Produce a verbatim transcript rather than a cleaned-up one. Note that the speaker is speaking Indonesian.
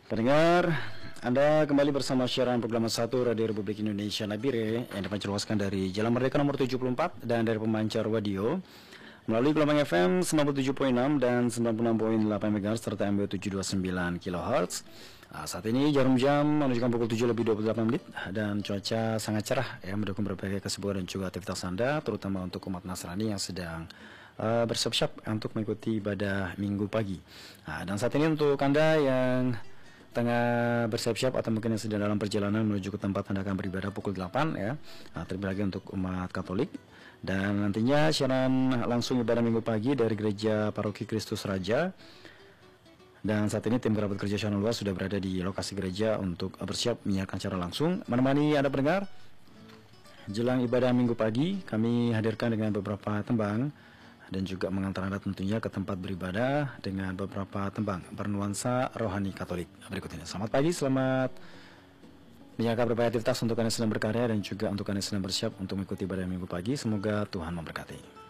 Pendengar, Anda kembali bersama siaran program satu Radio Republik Indonesia Nabire yang dipancarkan dari Jalan Merdeka nomor tujuh puluh empat dan dari pemancar radio melalui gelombang F M sembilan puluh tujuh koma enam dan sembilan puluh enam koma delapan MHz serta M B tujuh ratus dua puluh sembilan kilohertz. Nah, saat ini jarum jam menunjukkan pukul tujuh lebih dua puluh delapan menit dan cuaca sangat cerah ya, mendukung berbagai kesibukan dan juga aktivitas Anda, terutama untuk umat Nasrani yang sedang uh, bersiap-siap untuk mengikuti ibadah Minggu pagi. Nah, dan saat ini untuk Anda yang tengah bersiap-siap atau mungkin yang sedang dalam perjalanan menuju ke tempat Anda akan beribadah pukul delapan ya. Nah, terlebih lagi untuk umat Katolik, dan nantinya siaran langsung ibadah Minggu pagi dari Gereja Paroki Kristus Raja. Dan saat ini tim kerabat kerja Channel dua sudah berada di lokasi gereja untuk bersiap menyiarkan secara langsung menemani Anda pendengar jelang ibadah Minggu pagi. Kami hadirkan dengan beberapa tembang dan juga mengantar Anda tentunya ke tempat beribadah dengan beberapa tembang bernuansa rohani Katolik. Berikut ini. Selamat pagi, selamat menjalankan berbagai aktivitas untuk Anda sedang berkarya dan juga untuk Anda sedang bersiap untuk mengikuti ibadah Minggu pagi. Semoga Tuhan memberkati.